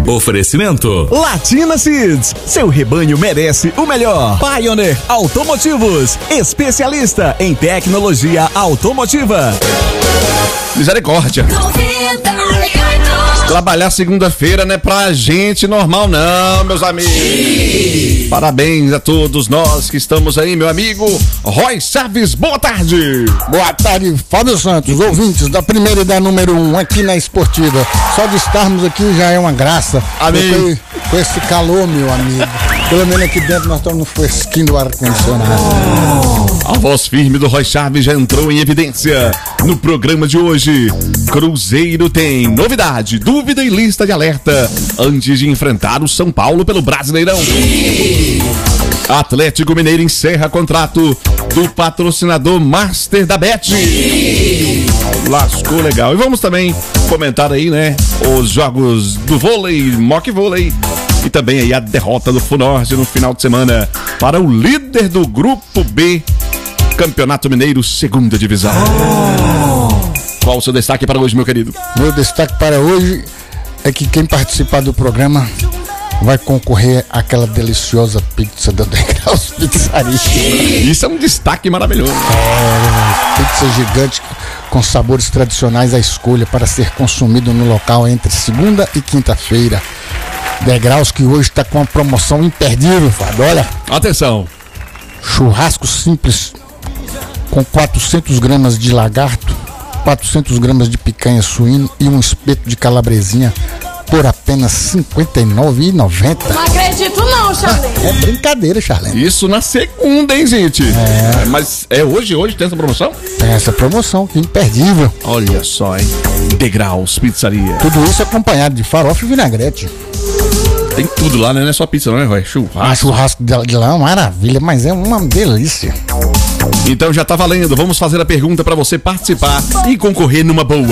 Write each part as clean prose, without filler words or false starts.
Oferecimento Latina Seeds, seu rebanho merece o melhor. Pioneer Automotivos, especialista em tecnologia automotiva. Misericórdia. Trabalhar segunda-feira não é pra gente normal não, meus amigos. Parabéns a todos nós que estamos aí, meu amigo Roy Chaves, boa tarde. Boa tarde, Fábio Santos, ouvintes da primeira e da número 1 aqui na Esportiva. Só de estarmos aqui já é uma graça. Amém. Com esse calor, meu amigo. Pelo menos aqui dentro nós estamos no fresquinho do ar-condicionado. A voz firme do Roy Chaves já entrou em evidência no programa de hoje. Cruzeiro tem novidade, dúvida e lista de alerta antes de enfrentar o São Paulo pelo Brasileirão. Atlético Mineiro encerra contrato do patrocinador Master da Bet. Lascou legal. E vamos também comentar aí, né, os jogos do vôlei, mock vôlei, e também aí a derrota do Funorte no final de semana para o líder do Grupo B, Campeonato Mineiro, segunda divisão. Qual o seu destaque para hoje, meu querido? Meu destaque para hoje é que quem participar do programa vai concorrer àquela deliciosa pizza da Degraus Pizzaria. Isso é um destaque maravilhoso. Pizza gigante com sabores tradicionais à escolha para ser consumido no local entre segunda e quinta-feira. Degraus que hoje está com uma promoção imperdível, Fábio. Olha. Atenção. Churrasco simples com 400 gramas de lagarto, 400 gramas de picanha suíno e um espeto de calabresinha por apenas R$ 59,90. Não acredito não, Charlene. É brincadeira, Charlene. Isso na segunda, hein, gente? Mas é hoje tem essa promoção? Tem essa promoção, que é imperdível. Olha só, hein? Degraus Pizzaria. Tudo isso acompanhado de farofa e vinagrete. Tem tudo lá, né? Não é só pizza, não é, Roy? Churrasco de lá é uma maravilha, mas é uma delícia. Então já tá valendo. Vamos fazer a pergunta pra você participar e concorrer numa boa.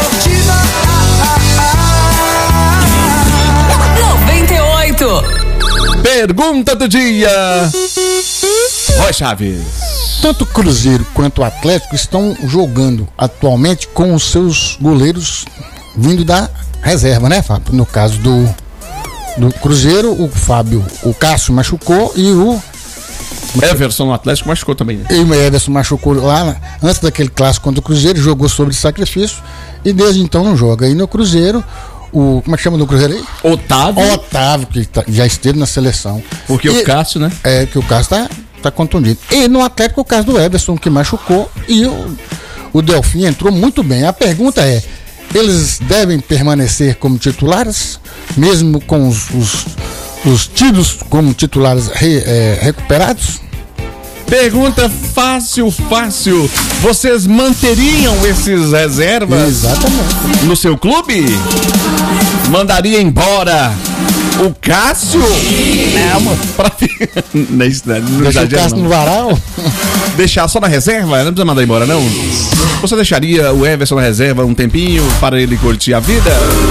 98. Pergunta do dia. Roy Chaves. Tanto o Cruzeiro quanto o Atlético estão jogando atualmente com os seus goleiros vindo da reserva, né, Fábio? No caso do Cruzeiro, o Cássio machucou e o Everson no Atlético machucou também, né? E o Everson machucou lá antes daquele clássico contra o Cruzeiro, jogou sobre sacrifício e desde então não joga. E no Cruzeiro, como é que chama do Cruzeiro aí? Otávio, que já esteve na seleção. Porque o Cássio, né? É, que o Cássio tá contundido. E no Atlético, o caso do Everson, que machucou, e o Delfim entrou muito bem. A pergunta é: eles devem permanecer como titulares, mesmo com os tidos como titulares recuperados? Pergunta fácil. Vocês manteriam esses reservas? Exatamente. No seu clube? Mandaria embora o Cássio? Não, Deixa o Cássio no varal? Deixar só na reserva? Não precisa mandar embora, não? Você deixaria o Everson na reserva um tempinho para ele curtir a vida?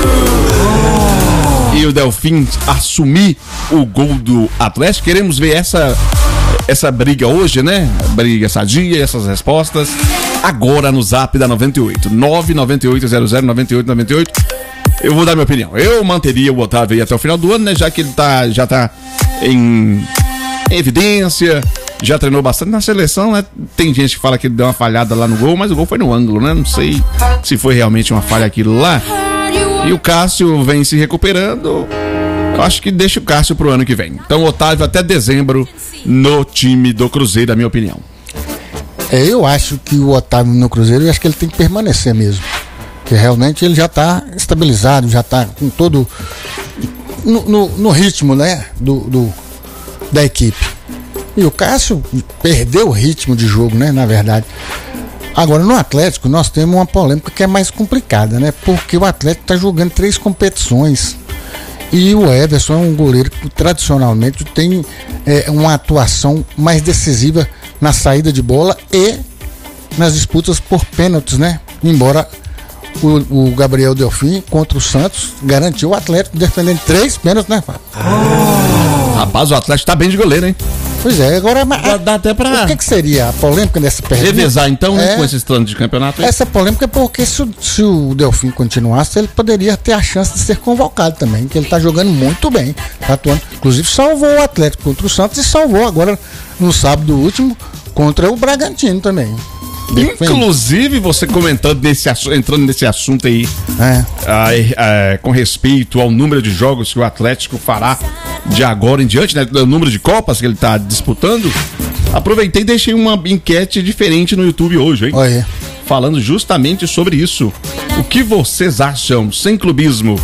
E o Delfim assumir o gol do Atlético? Queremos ver essa briga hoje, né? Briga sadia, essas respostas agora no zap da 98 998009898. Eu vou dar minha opinião. Eu manteria o Otávio aí até o final do ano, né? Já que ele já tá em evidência, já treinou bastante na seleção, né? Tem gente que fala que ele deu uma falhada lá no gol, mas o gol foi no ângulo, né? Não sei se foi realmente uma falha aquilo lá. E o Cássio vem se recuperando. Eu acho que deixa o Cássio pro ano que vem. Então, Otávio até dezembro no time do Cruzeiro, na minha opinião. Eu acho que o Otávio no Cruzeiro, eu acho que ele tem que permanecer mesmo. Porque realmente ele já tá estabilizado, já tá com todo no ritmo, né, da equipe. E o Cássio perdeu o ritmo de jogo, né, na verdade. Agora, no Atlético, nós temos uma polêmica que é mais complicada, né? Porque o Atlético tá jogando 3 competições. E o Everson é um goleiro que tradicionalmente tem uma atuação mais decisiva na saída de bola e nas disputas por pênaltis, né? Embora o Gabriel Delfim contra o Santos garantiu o Atlético defendendo 3 pênaltis, né, Fábio? Rapaz, o Atlético tá bem de goleiro, hein? Pois é, agora Dá até pra o que seria a polêmica dessa pergunta? revezar então, né, com esses planos de campeonato aí. Essa polêmica é porque se o Delfim continuasse, ele poderia ter a chance de ser convocado também, que ele tá jogando muito bem, tá atuando. Inclusive salvou o Atlético contra o Santos e salvou agora no sábado último contra o Bragantino também. Inclusive, você comentando entrando nesse assunto aí, com respeito ao número de jogos que o Atlético fará de agora em diante, né? O número de Copas que ele está disputando. Aproveitei e deixei uma enquete diferente no YouTube hoje, hein? Olha. Falando justamente sobre isso. O que vocês acham, sem clubismo?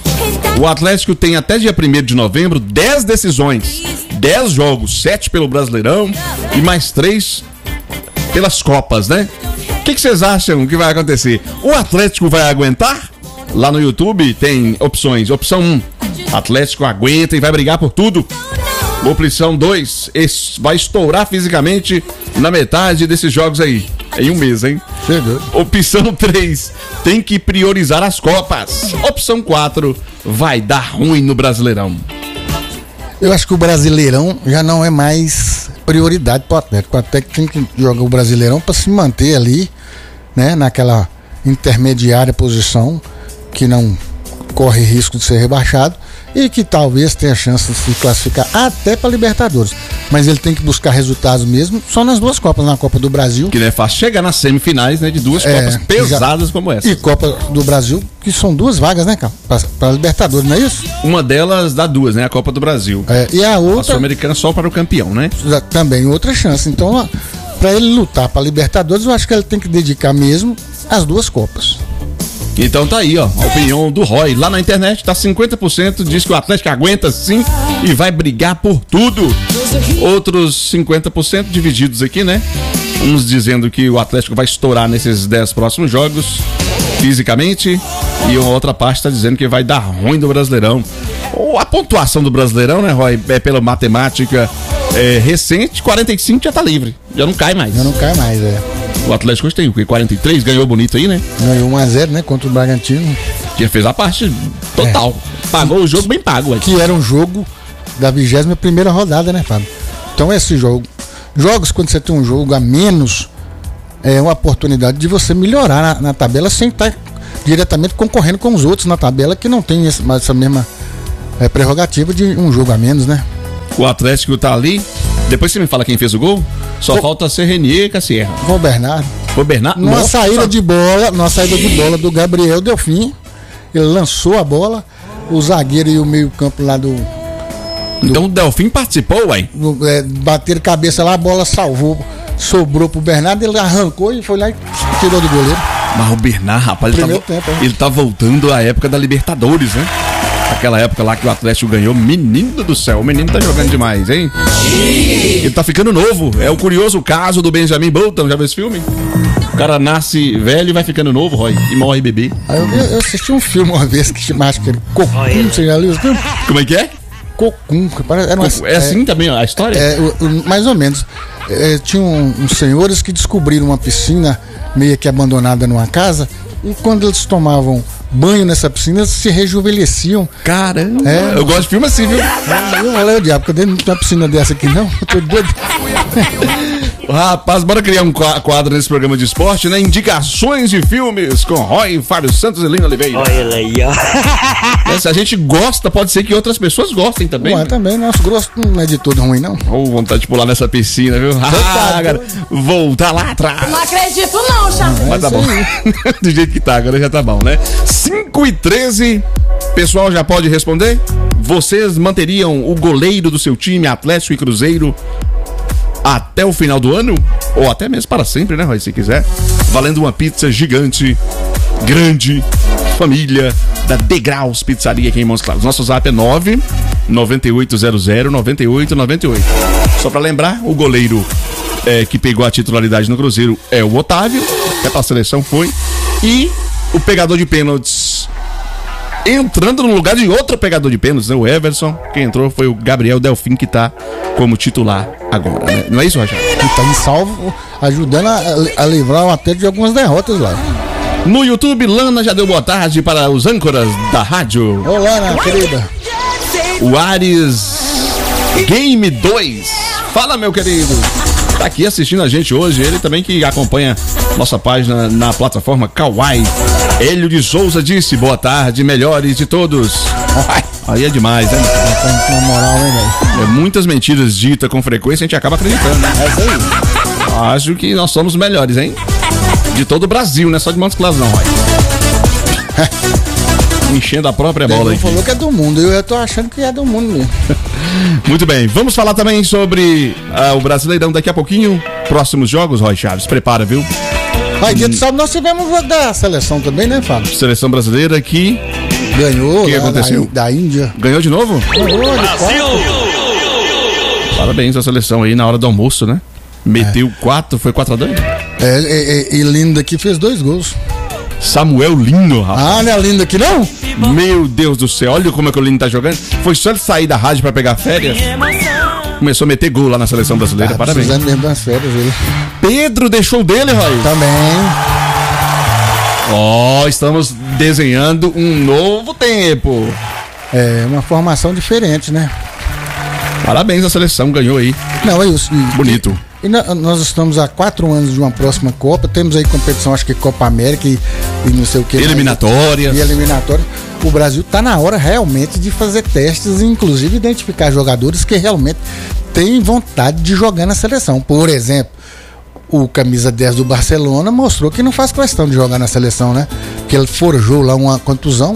O Atlético tem até dia 1º de novembro 10 decisões, 10 jogos, 7 pelo Brasileirão e mais 3 pelas Copas, né? O que vocês acham que vai acontecer? O Atlético vai aguentar? Lá no YouTube tem opções. Opção 1, Atlético aguenta e vai brigar por tudo. Opção 2, vai estourar fisicamente na metade desses jogos aí. Em um mês, hein? Chegou. Opção 3, tem que priorizar as Copas. Opção 4, vai dar ruim no Brasileirão. Eu acho que o Brasileirão já não é mais prioridade para o Atlético. O Atlético tem que jogar o Brasileirão para se manter ali, né, naquela intermediária posição que não corre risco de ser rebaixado e que talvez tenha chance de se classificar até para Libertadores. Mas ele tem que buscar resultados mesmo só nas duas Copas, na Copa do Brasil. Que não é fácil chegar nas semifinais, né, de duas Copas pesadas como essa. E Copa do Brasil, que são 2 vagas, né, cara? Para Libertadores, não é isso? Uma delas dá 2, né? A Copa do Brasil. E a outra. A Sul-Americana só para o campeão, né? Também outra chance. Então, para ele lutar para Libertadores, eu acho que ele tem que dedicar mesmo as 2 Copas. Então tá aí, ó, a opinião do Roy. Lá na internet tá 50%, diz que o Atlético aguenta sim e vai brigar por tudo. Outros 50% divididos aqui, né? Uns dizendo que o Atlético vai estourar nesses 10 próximos jogos, fisicamente, e uma outra parte tá dizendo que vai dar ruim do Brasileirão. A pontuação do Brasileirão, né, Roy, é pela matemática recente, 45 já tá livre, já não cai mais. Já não cai mais, O Atlético hoje tem o quê? 43, ganhou bonito aí, né? Ganhou 1-0, né? Contra o Bragantino. Que fez a parte total. Pagou o jogo bem pago. Que era um jogo da 21ª rodada, né, Fábio? Então esse jogo... Jogos, quando você tem um jogo a menos, é uma oportunidade de você melhorar na tabela sem estar diretamente concorrendo com os outros na tabela que não tem essa mesma prerrogativa de um jogo a menos, né? O Atlético tá ali. Depois você me fala quem fez o gol. Só falta ser Renier e Cassierra. Foi o Bernardo. Foi o Bernardo? Numa saída de bola do Gabriel Delfim. Ele lançou a bola. O zagueiro e o meio-campo lá do. Então o Delfim participou, uai? Bateram cabeça lá, a bola salvou. Sobrou pro Bernardo, ele arrancou e foi lá e tirou do goleiro. Mas o Bernardo, rapaz, ele tá voltando à época da Libertadores, né? Aquela época lá que o Atlético ganhou. Menino do céu, o menino tá jogando demais, hein? Ele tá ficando novo. É o curioso caso do Benjamin Button. Já viu esse filme? O cara nasce velho e vai ficando novo, Roy, e morre bebê. Eu assisti um filme uma vez que chama, acho que era Cocum, você já leu esse filme? Como é que é? Cocum. É assim também a história? Mais ou menos. Tinham uns senhores que descobriram uma piscina meio que abandonada numa casa e quando eles tomavam banho nessa piscina, eles se rejuvenesciam. Caramba! Eu gosto de filme assim, viu? Eu falei, o diabo, porque eu não tenho uma piscina dessa aqui não, eu tô doido. Rapaz, bora criar um quadro nesse programa de esporte, né? Indicações de filmes com Roy, Fábio Santos e Lina Oliveira. Olha ele aí, ó. Se a gente gosta, pode ser que outras pessoas gostem também. Ué, também, nosso gosto não é de todo ruim, não. Vontade de pular nessa piscina, viu? Cara, voltar lá atrás. Não acredito não, Charles. Mas tá bom. Do jeito que tá, agora já tá bom, né? 5h13, pessoal já pode responder? Vocês manteriam o goleiro do seu time, Atlético e Cruzeiro, até o final do ano? Ou até mesmo para sempre, né, Roy, se quiser. Valendo uma pizza gigante, grande, família, da Degraus Pizzaria aqui em Montes Claros. Nosso zap é 998009898. Só para lembrar, o goleiro que pegou a titularidade no Cruzeiro é o Otávio, até pra seleção foi. E o pegador de pênaltis entrando no lugar de outro pegador de pênaltis, né? O Everson. Quem entrou foi o Gabriel Delfim, que tá como titular agora, né? Não é isso, Rogério? Que tá em salvo, ajudando a livrar o Atlético de algumas derrotas lá. No YouTube, Lana já deu boa tarde para os âncoras da rádio. Olá, minha querida. O Ares Game 2 Fala, meu querido. Tá aqui assistindo a gente hoje. Ele também que acompanha nossa página na plataforma Kawaii. Hélio de Souza disse: boa tarde, melhores de todos. Aí é demais, né? Na moral, hein, velho? É muitas mentiras ditas com frequência, a gente acaba acreditando, né? É isso aí. Acho que nós somos melhores, hein? De todo o Brasil, não é só de Montes Claros, não, Roy. Enchendo a própria bola aqui. Falou que é do mundo, eu tô achando que é do mundo mesmo. Muito bem, vamos falar também sobre o Brasileirão daqui a pouquinho. Próximos jogos, Roy Chaves, prepara, viu? Aí, dia de sábado nós tivemos o jogo da seleção também, né, Fábio? Seleção brasileira que ganhou. O que aconteceu? Da Índia. Ganhou de novo? Ganhou, Brasil! Parabéns à seleção aí na hora do almoço, né? Meteu 4, foi 4-2? E Lindo aqui fez 2 gols. Samuel Lino, rapaz. Ah, não é Lindo aqui não? Meu Deus do céu, olha como é que o Lino tá jogando. Foi só ele sair da rádio pra pegar férias. Começou a meter gol lá na seleção brasileira, parabéns. Precisando mesmo das férias, ele. Pedro deixou dele, Roy. Também. Estamos desenhando um novo tempo. É, uma formação diferente, né? Parabéns à seleção, ganhou aí. Não, é isso. Bonito. E nós estamos há 4 anos de uma próxima Copa. Temos aí competição, acho que Copa América e não sei o que. Eliminatórias. E eliminatórias. O Brasil está na hora realmente de fazer testes e inclusive identificar jogadores que realmente têm vontade de jogar na seleção. Por exemplo, o camisa 10 do Barcelona mostrou que não faz questão de jogar na seleção, né? Porque ele forjou lá uma contusão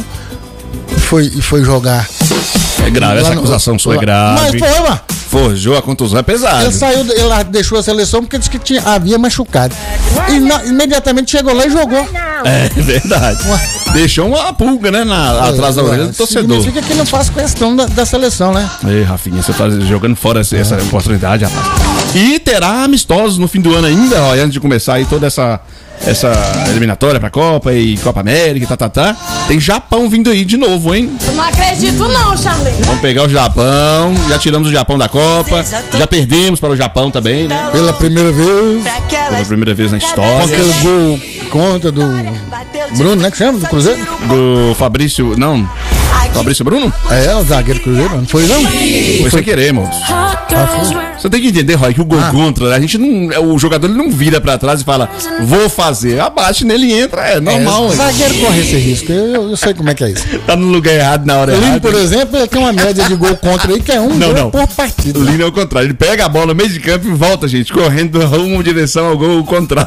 e foi jogar. É grave, essa acusação sua é grave. Mas foi, mano. Forjou, a contusão é pesada. Ele deixou a seleção porque disse que havia machucado. E imediatamente chegou lá e jogou. É verdade. Deixou uma pulga, né? Atrás da orelha do torcedor. Significa que não faz questão da seleção, né? Ei, Rafinha, você tá jogando fora essa oportunidade, rapaz. E terá amistosos no fim do ano ainda, ó, antes de começar aí toda essa eliminatória pra Copa e Copa América, Tem Japão vindo aí de novo, hein? Eu não acredito não, Charlie. Vamos pegar o Japão, já tiramos o Japão da Copa, já perdemos para o Japão também, né? Pela primeira vez. Pela primeira vez na Com história. aquele gol contra do Bruno, né? Que chama? Do Cruzeiro? Do Fabrício, não. Fabrício Bruno? É, o zagueiro Cruzeiro, não foi não? Foi sem querer, moço. Você tem que entender, Roy, que o gol contra, a gente não. O jogador ele não vira pra trás e fala, vou fazer. Abate nele e entra, é normal. Zagueiro corre esse risco, eu sei como é que é isso. Tá no lugar errado na hora O Lino, errada. por exemplo, ele tem uma média de gol contra aí que é um gol por partida. O Lino é o contrário, ele pega a bola no meio de campo e volta, gente, correndo rumo em direção ao gol contrário.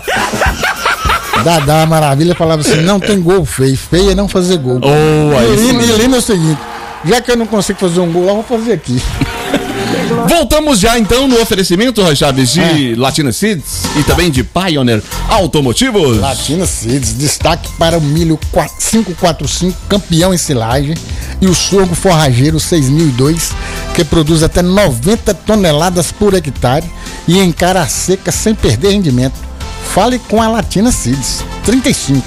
Dadá Maravilha falava assim, não tem gol feio, feio é não fazer gol. E Lino é o seguinte, já que eu não consigo fazer um gol lá, eu vou fazer aqui. Voltamos já então no oferecimento, Roy Chaves, de Latina Seeds e também de Pioneer Automotivos. Latina Seeds, destaque para o milho 545, campeão em silagem, e o sorgo forrageiro 6002, que produz até 90 toneladas por hectare e encara a seca sem perder rendimento. Fale com a Latina Seeds, 35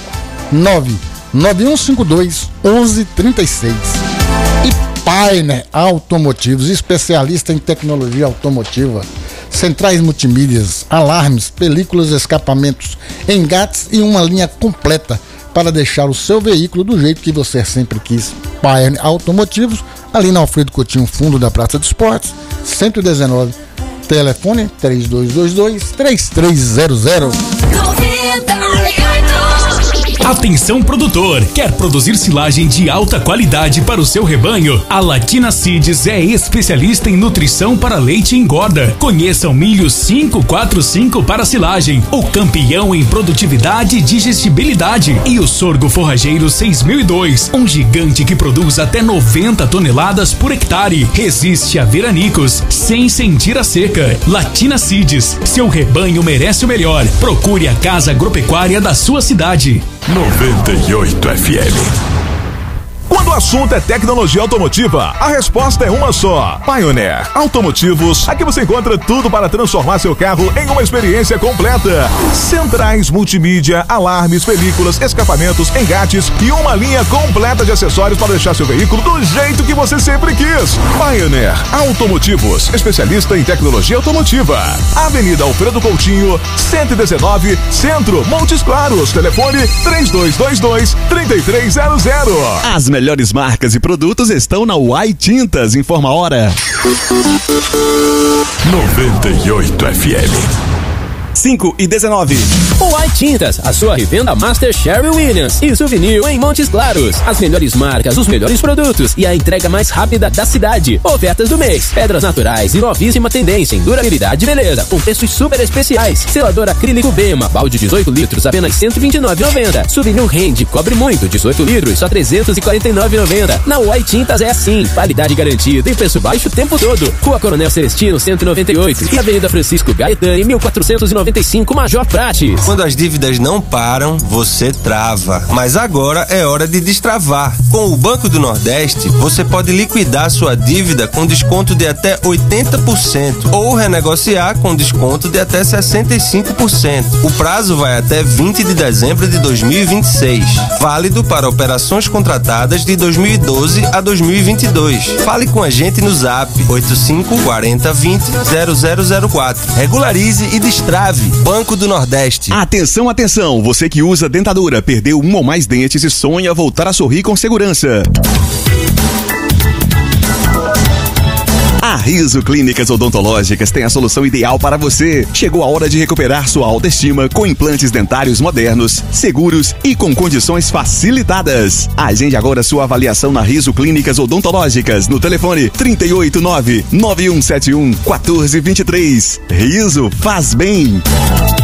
99152 1136. E Pioneer Automotivos, especialista em tecnologia automotiva, centrais multimídias, alarmes, películas, escapamentos, engates e uma linha completa para deixar o seu veículo do jeito que você sempre quis. Pioneer Automotivos, ali na Alfredo Coutinho, fundo da Praça dos Esportes, 119. Telefone 3222-3300. Atenção produtor, quer produzir silagem de alta qualidade para o seu rebanho? A Latina Seeds é especialista em nutrição para leite e engorda. Conheça o milho 545 para silagem, o campeão em produtividade e digestibilidade, e o sorgo forrageiro 6002, um gigante que produz até 90 toneladas por hectare. Resiste a veranicos sem sentir a seca. Latina Seeds, seu rebanho merece o melhor. Procure a casa agropecuária da sua cidade. 98 FM. Quando o assunto é tecnologia automotiva, a resposta é uma só: Pioneer Automotivos. Aqui você encontra tudo para transformar seu carro em uma experiência completa. Centrais multimídia, alarmes, películas, escapamentos, engates e uma linha completa de acessórios para deixar seu veículo do jeito que você sempre quis. Pioneer Automotivos, especialista em tecnologia automotiva. Avenida Alfredo Coutinho, 119, Centro, Montes Claros. Telefone 3222-3300. As melhores melhores marcas e produtos estão na Uai Tintas. Informa a hora. 98 FM. 5:19. Uai Tintas, a sua revenda Master Sherry Williams e Souvenir em Montes Claros. As melhores marcas, os melhores produtos e a entrega mais rápida da cidade. Ofertas do mês: pedras naturais e novíssima tendência em durabilidade e beleza, com preços super especiais. Selador acrílico Bema, balde 18 litros, apenas R$ 129,90. Souvenir Rende, cobre muito, 18 litros, só R$ 349,90. Na Uai Tintas é assim, qualidade garantida e preço baixo o tempo todo. Rua Coronel Celestino, 198 e Avenida Francisco Gaetani, 1495, Major Prates. Quando as dívidas não param, você trava. Mas agora é hora de destravar. Com o Banco do Nordeste, você pode liquidar sua dívida com desconto de até 80% ou renegociar com desconto de até 65%. O prazo vai até 20 de dezembro de 2026. Válido para operações contratadas de 2012 a 2022. Fale com a gente no Zap 85 40 20 0004. Regularize e destrave. Banco do Nordeste. Atenção, atenção! Você que usa dentadura, perdeu um ou mais dentes e sonha voltar a sorrir com segurança. A Riso Clínicas Odontológicas tem a solução ideal para você. Chegou a hora de recuperar sua autoestima com implantes dentários modernos, seguros e com condições facilitadas. Agende agora sua avaliação na Riso Clínicas Odontológicas no telefone 389-9171-1423. Riso faz bem.